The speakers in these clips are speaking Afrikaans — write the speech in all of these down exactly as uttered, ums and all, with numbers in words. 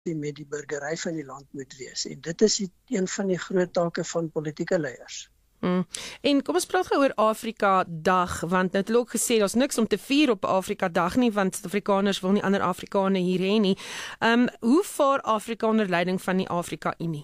met die burgery van die land moet wees. En dit is een van die groot take van politieke leiers. Mm. En kom ons praat gou oor Afrika Dag, want nou het hulle ook gesê, daar's niks om te vier op Afrika Dag nie, want Suid-Afrikaners wil nie ander Afrikane hier hê nie. Um, hoe vaar Afrika onder leiding van die Afrika Unie?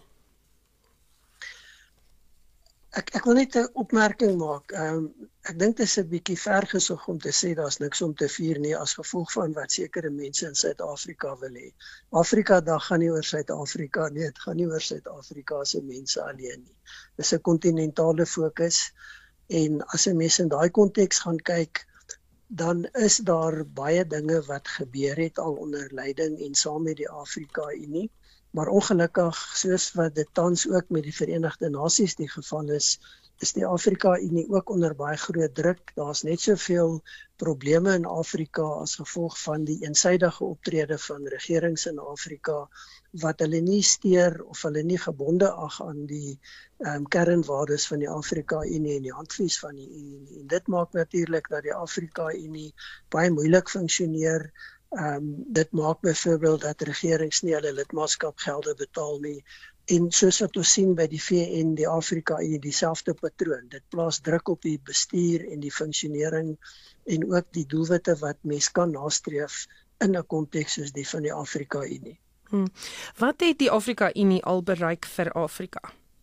Ek, ek wil net 'n opmerking maak. Um, ek dink dit is 'n bietjie vergesog om te sê daar's niks om te vier nie as gevolg van wat sekere mense in Suid-Afrika wil hê. Afrika Dag gaan nie oor Suid-Afrika nie, dit gaan nie oor Suid-Afrika se mense alleen nie. Dis 'n kontinentale fokus en as 'n mens in daai konteks gaan kyk, dan is daar baie dinge wat gebeur het al onder leiding en saam met die Afrika Unie. Maar ongelukkig, soos wat dit tans ook met die Verenigde Nasies die geval is, is die Afrika Unie ook onder baie groot druk. Daar's net soveel probleme in Afrika as gevolg van die eensydige optrede van regerings in Afrika, wat hulle nie steur of hulle nie gebonde ag aan die um, kernwaardes van die Afrika Unie en die handves van die Unie. En dit maak natuurlik dat die Afrika Unie baie moeilik funksioneer. Um, dit maak byvoorbeeld dat regerings nie hulle lidmaatskapgelde betaal nie. En soos wat ons sien by die V N, die Afrika Unie, dieselfde patroon. Dit plaas druk op die bestuur en die funksionering en ook die doelwitte wat mens kan nastreef in 'n konteks soos die van die Afrika Unie. Hmm. Wat het die Afrika Unie al bereik vir Afrika?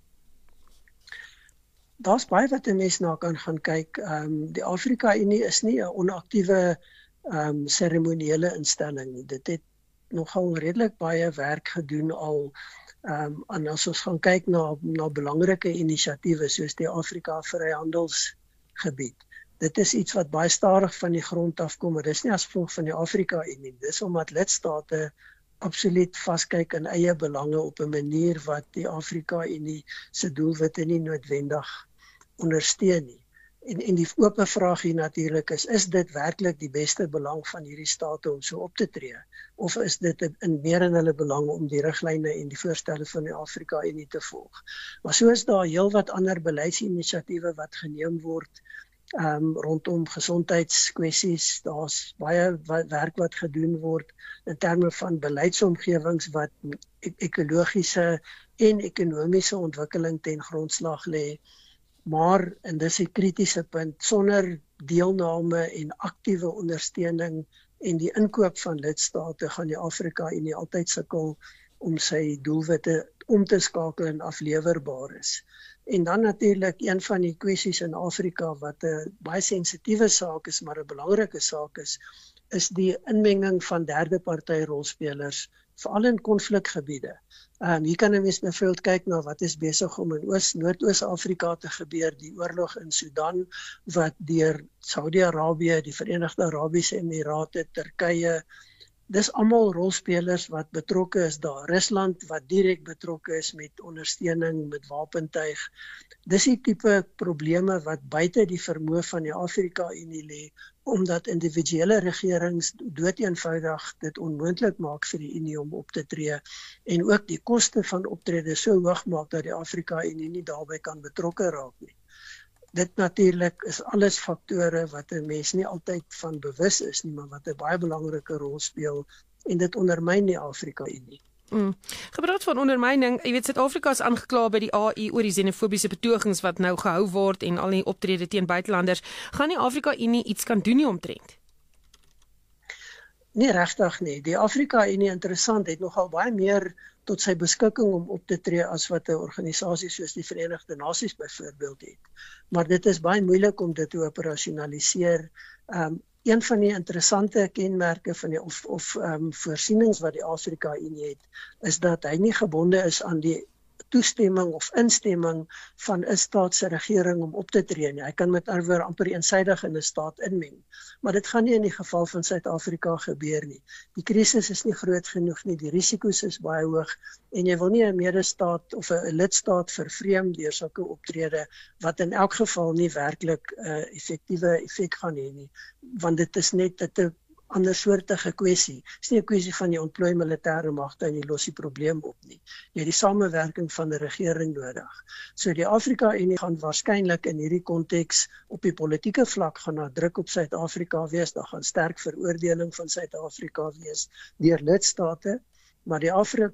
Daar's baie wat 'n mens na kan gaan kyk. Um, die Afrika Unie is nie 'n onaktiewe um, seremoniële instelling nie. Dit het nogal redelik baie werk gedoen al. Um, en as ons gaan kyk na, na belangrike inisiatiewe soos die Afrika Vryhandelsgebied. Dit is iets wat baie stadig van die grond afkom, maar dis nie as gevolg van die Afrika Unie. Dis omdat lidstate absoluut vaskyk in eie belange op 'n manier wat die Afrika Unie se doelwitte nie noodwendig ondersteun nie. En, en die oop vraag hier natuurlik is, is dit werklik die beste belang van hierdie state om so op te tree? Of is dit in meer in hulle belang om die riglyne en die voorstelle van die Afrika Unie te volg? Maar so is daar heelwat ander beleidsinisiatiewe wat geneem word um, rondom gesondheidskwessies. Daar's baie werk wat gedoen word in terme van beleidsomgewings wat ekologiese en ekonomiese ontwikkeling ten grondslag lê. Maar, en dis 'n kritiese punt, sonder deelname en aktiewe ondersteuning en die inkoop van lidstate gaan die Afrika Unie altyd sukkel om sy doelwitte om te skakel en aflewerbaar is. En dan natuurlik een van die kwessies in Afrika wat 'n baie sensitiewe saak is, maar 'n belangrike saak is, is die inmenging van derde party rolspelers, veral in konflikgebiede. Um, hier kan 'n mens byvoorbeeld kyk na wat is besig om in Oos, Noord-Oos-Afrika te gebeur, die oorlog in Sudan, wat deur Saudi-Arabië, die Verenigde Arabiese Emirate, Turkye, dis almal rolspelers wat betrokke is daar. Rusland wat direk betrokke is met ondersteuning, met wapentuig. Dis die tipe probleme wat buite die vermoë van die Afrika Unie lê, omdat individuele regerings doeteenvoudig dit onmoontlik maak vir die Unie om op te tree en ook die koste van optrede so hoog maak dat die Afrika Unie nie daarbey kan betrokke raak nie. Dit natuurlik is alles faktore wat 'n mens nie altyd van bewus is nie, maar wat 'n baie belangrike rol speel en dit ondermyn die Afrika Unie. Mm. Gepraat van ondermyning, jy weet Suid-Afrika is aangekla by die A U oor die xenofobiese betogings wat nou gehou word en al die optrede teen buitelanders. Gaan die Afrika Unie iets kan doen nie omtrent? Nie regtig nie. Die Afrika Unie, interessant, het nogal baie meer tot sy beskikking om op te tree as wat 'n organisasie soos die Verenigde Nasies byvoorbeeld het. Maar dit is baie moeilik om dit te operasionaliseer. Um, een van die interessante kenmerke van die of, of um, voorsienings wat die Afrika Unie het, is dat hy nie gebonde is aan die toestemming of instemming van 'n staat se regering om op te tree nie. Hy kan met ander woorde amper eensaidig in 'n staat inmeng. Maar dit gaan nie in die geval van Suid-Afrika gebeur nie. Die krisis is nie groot genoeg nie, die risiko's is baie hoog en jy wil nie 'n medestaat of 'n lidstaat vervreem deur sulke optrede wat in elk geval nie werklik 'n uh, effektiewe effek gaan hê nie, want dit is net 'n ander soortige kwessie. Dit is nie 'n kwessie van jy ontplooi militêre magte en jy los die probleem op nie. Jy het die samewerking van die regering nodig. So die Afrika Unie gaan waarskynlik in hierdie konteks op die politieke vlak gaan na druk op Suid-Afrika wees, daar gaan sterk veroordeling van Suid-Afrika wees deur lidstate maar die Afri